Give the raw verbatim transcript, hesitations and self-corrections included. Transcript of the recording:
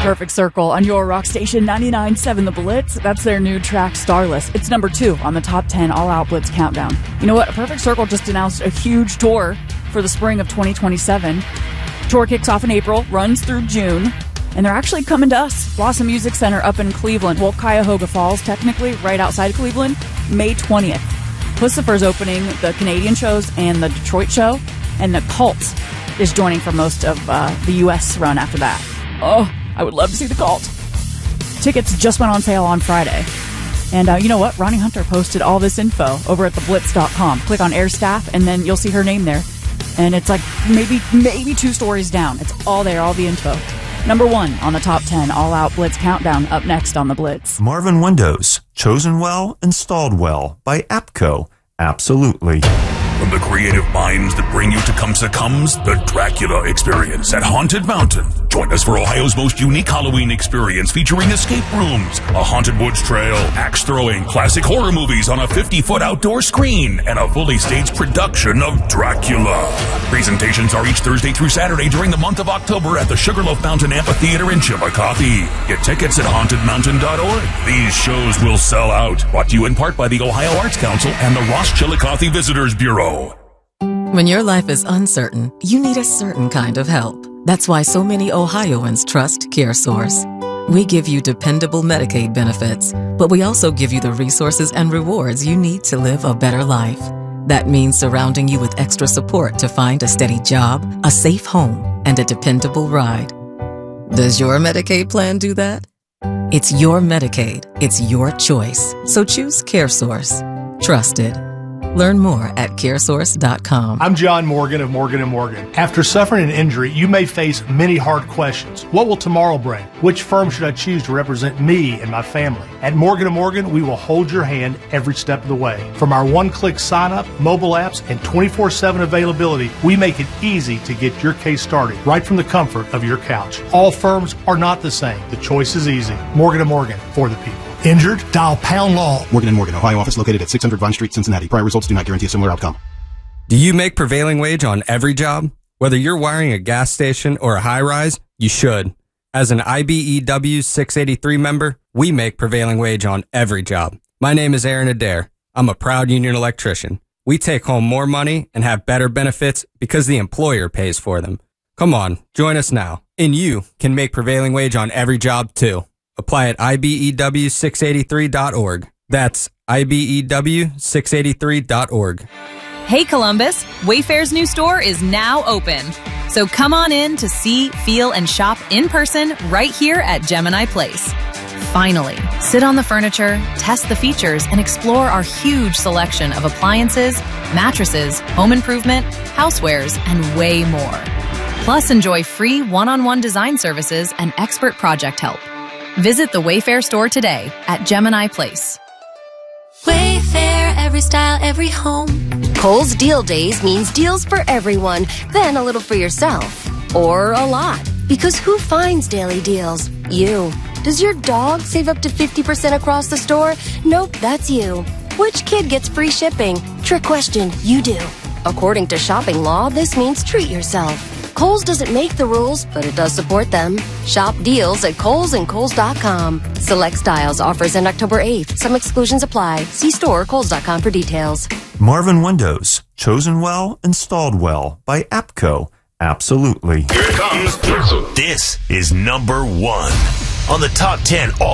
Perfect Circle on your rock station ninety-nine point seven The Blitz. That's their new track, Starless. It's number two on the top ten all-out Blitz countdown. You know what? Perfect Circle just announced a huge tour for the spring of twenty twenty-seven. Tour kicks off in April, runs through June, and they're actually coming to us. Blossom Music Center up in Cleveland. Well, Cuyahoga Falls, technically, right outside of Cleveland, May twentieth. Pussifer's opening the Canadian shows and the Detroit show, and the Cult is joining for most of uh, the U S run after that. Oh, I would love to see the Cult. Tickets just went on sale on Friday. And uh, you know what? Ronnie Hunter posted all this info over at the blitz dot com. Click on Air Staff, and then you'll see her name there. And it's like maybe maybe two stories down. It's all there, all the info. Number one on the top ten all-out Blitz countdown, up next on the Blitz. Marvin Windows, chosen well, installed well by APCO. Absolutely. From the creative minds that bring you Tecumseh comes the Dracula Experience at Haunted Mountain. Join us for Ohio's most unique Halloween experience featuring escape rooms, a haunted woods trail, axe throwing, classic horror movies on a fifty-foot outdoor screen, and a fully staged production of Dracula. Presentations are each Thursday through Saturday during the month of October at the Sugarloaf Mountain Amphitheater in Chillicothe. Get tickets at haunted mountain dot org. These shows will sell out. Brought to you in part by the Ohio Arts Council and the Ross Chillicothe Visitors Bureau. When your life is uncertain, you need a certain kind of help. That's why so many Ohioans trust CareSource. We give you dependable Medicaid benefits, but we also give you the resources and rewards you need to live a better life. That means surrounding you with extra support to find a steady job, a safe home, and a dependable ride. Does your Medicaid plan do that? It's your Medicaid. It's your choice. So choose CareSource. Trusted. Learn more at care source dot com. I'm John Morgan of Morgan and Morgan. After suffering an injury, you may face many hard questions. What will tomorrow bring? Which firm should I choose to represent me and my family? At Morgan and Morgan, we will hold your hand every step of the way. From our one-click sign-up, mobile apps, and twenty-four seven availability, we make it easy to get your case started right from the comfort of your couch. All firms are not the same. The choice is easy. Morgan and Morgan, for the people. Injured? Dial pound law. Morgan and Morgan, Ohio office located at six hundred Vine Street, Cincinnati. Prior results do not guarantee a similar outcome. Do you make prevailing wage on every job? Whether you're wiring a gas station or a high-rise, you should. As an I B E W six eighty-three member, we make prevailing wage on every job. My name is Aaron Adair. I'm a proud union electrician. We take home more money and have better benefits because the employer pays for them. Come on, join us now, and you can make prevailing wage on every job too. Apply at I B E W six eighty-three dot org. That's I B E W six eighty-three dot org. Hey Columbus, Wayfair's new store is now open. So come on in to see, feel, and shop in person right here at Gemini Place. Finally, sit on the furniture, test the features, and explore our huge selection of appliances, mattresses, home improvement, housewares, and way more. Plus, enjoy free one-on-one design services and expert project help. Visit the Wayfair store today at Gemini Place. Wayfair, every style, every home. Kohl's Deal Days means deals for everyone, then a little for yourself. Or a lot. Because who finds daily deals? You. Does your dog save up to fifty percent across the store? Nope, that's you. Which kid gets free shipping? Trick question, you do. According to shopping law, this means treat yourself. Kohl's doesn't make the rules, but it does support them. Shop deals at Kohl's and Kohl's dot com. Select styles offers end October eighth. Some exclusions apply. See store or Kohl's dot com for details. Marvin Windows, chosen well, installed well by APCO. Absolutely. Here it comes. This is number one on the top ten all